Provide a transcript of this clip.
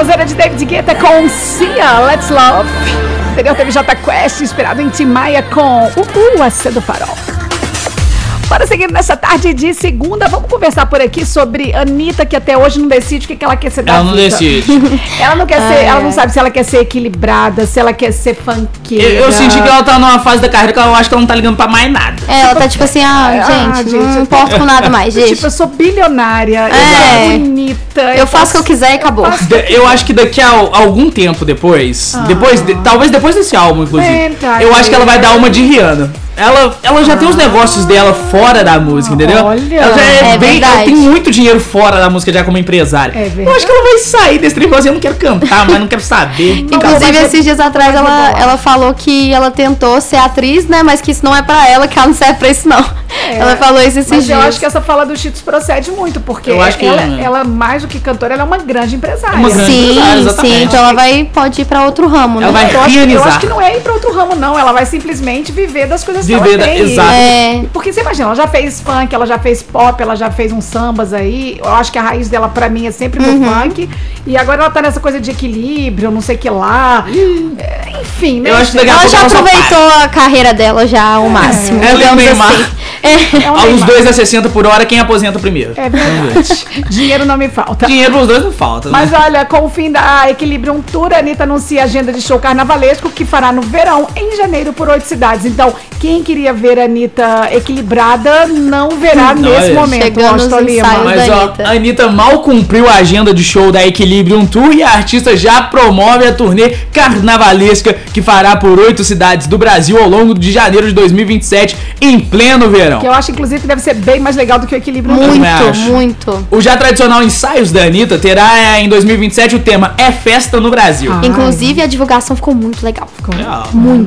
Explosora de David Guetta com Cia, Let's Love. Anterior teve Jota Quest, inspirado em Tim Maia com a C do Farol. Bora seguindo nessa tarde de segunda, vamos conversar por aqui sobre Anitta, que até hoje não decide o que ela quer ser da vida. Ela não decide. Ela não quer ser, ela não sabe se ela quer ser equilibrada, se ela quer ser funkeira. Eu senti que ela tá numa fase da carreira que eu acho que ela não tá ligando pra mais nada. Ela tá tipo assim, gente, não importa com nada mais, gente. Tipo, eu sou bilionária, eu sou bonita. Eu faço o que eu quiser e acabou. Eu acho que daqui a algum tempo depois, talvez depois desse álbum, inclusive, eu acho que ela vai dar uma de Rihanna. Ela já tem os negócios dela fora da música, entendeu? Olha. Ela já ela tem muito dinheiro fora da música já como empresária. Eu acho que ela vai sair desse trem assim, eu não quero cantar, mas não quero saber. Inclusive, esses dias atrás, ela falou que ela tentou ser atriz, né? Mas que isso não é pra ela, que ela não serve pra isso, não. Ela falou isso esses dias. Mas eu acho que essa fala do Cheetos procede muito, porque ela, mais do que cantora, ela é uma grande empresária. Sim, então ela pode ir pra outro ramo, né? Ela vai eu acho que não é ir pra outro ramo, não. Ela vai simplesmente viver das coisas que ela tem. Exato. Porque você imagina, ela já fez funk, ela já fez pop, ela já fez uns sambas aí. Eu acho que a raiz dela, pra mim, é sempre no funk. E agora ela tá nessa coisa de equilíbrio, não sei o que lá. Enfim, né? Eu acho que ela já aproveitou a carreira dela já ao máximo. Ela é Neymar. Aos 2 a 60 por hora, quem aposenta primeiro. É verdade. Dinheiro não me falta. Dinheiro pros dois não falta. Mas olha, com o fim da Equilibrium Tour, a Anitta anuncia a agenda de show carnavalesco que fará no verão, em janeiro, por 8 cidades. Então, quem queria ver a Anitta equilibrada, não verá nesse momento. Mas a Anitta mal cumpriu a agenda de show da Equilibrium Tour e a artista já promove a turnê carnavalesca que fará por 8 cidades do Brasil ao longo de janeiro de 2027, em pleno verão. Que eu acho, inclusive, que deve ser bem mais legal do que o Equilíbrio. Muito. O já tradicional Ensaios da Anitta terá em 2027 o tema É Festa no Brasil. Inclusive, a divulgação ficou muito legal. Muito.